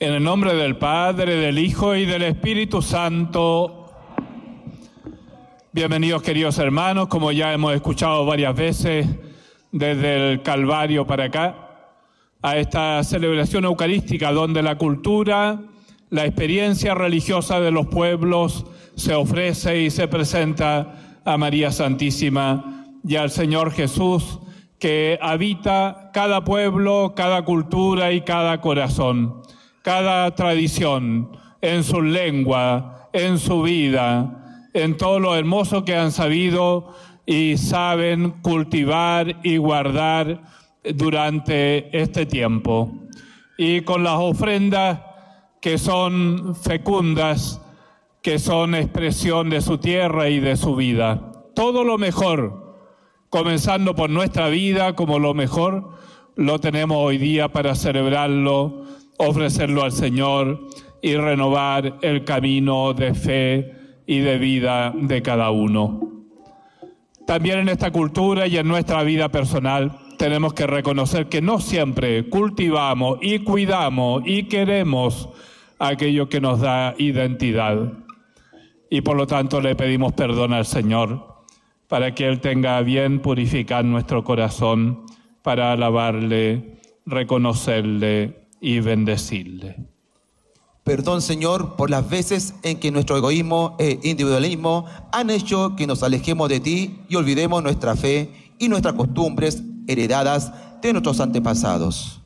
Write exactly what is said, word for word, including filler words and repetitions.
En el nombre del Padre, del Hijo y del Espíritu Santo. Bienvenidos, queridos hermanos, como ya hemos escuchado varias veces desde el Calvario para acá, a esta celebración eucarística donde la cultura, la experiencia religiosa de los pueblos se ofrece y se presenta a María Santísima y al Señor Jesús, que habita cada pueblo, cada cultura y cada corazón, cada tradición, en su lengua, en su vida, en todo lo hermoso que han sabido y saben cultivar y guardar durante este tiempo. Y con las ofrendas que son fecundas, que son expresión de su tierra y de su vida. Todo lo mejor, comenzando por nuestra vida como lo mejor, lo tenemos hoy día para celebrarlo, ofrecerlo al Señor y renovar el camino de fe y de vida de cada uno. También en esta cultura y en nuestra vida personal tenemos que reconocer que no siempre cultivamos y cuidamos y queremos aquello que nos da identidad. Y por lo tanto le pedimos perdón al Señor para que Él tenga a bien purificar nuestro corazón para alabarle, reconocerle y bendecirle. Perdón, Señor, por las veces en que nuestro egoísmo e individualismo han hecho que nos alejemos de ti y olvidemos nuestra fe y nuestras costumbres heredadas de nuestros antepasados.